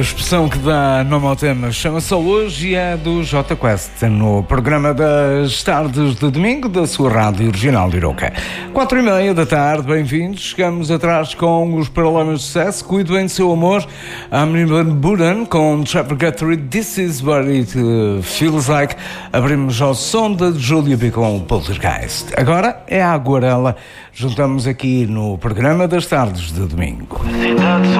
expressão que dá nome ao tema chama-se Hoje e é do J Quest, no programa das tardes de domingo da sua rádio original de Iroca. 4:30 da tarde, bem-vindos. Chegamos atrás com os Paralamas de Sucesso. Cuido em seu amor. Armin van Buuren com Trevor Guthrie. This is what it feels like. Abrimos ao som da Julia B com o Poltergeist. Agora é a Aguarela. Juntamos aqui no programa das tardes de domingo. Cidade